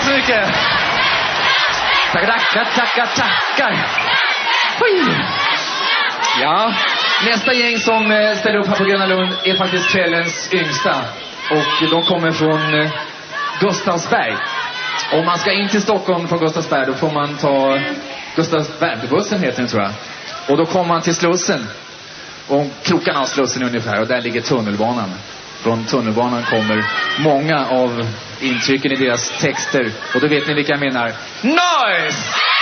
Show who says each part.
Speaker 1: så mycket. Tackar. Ja, nästa gäng som ställer upp här på Gröna Lund är faktiskt kvällens yngsta. Och de kommer från Gustavsberg. Om man ska in till Stockholm från Gustavsberg, då får man ta Gustavsbergbussen heter den, tror jag. Och då kommer man till Slussen. Och krokarna av Slussen ungefär. Och där ligger tunnelbanan. Från tunnelbanan kommer många av intrycken i deras texter. Och då vet ni vilka jag menar. Noise!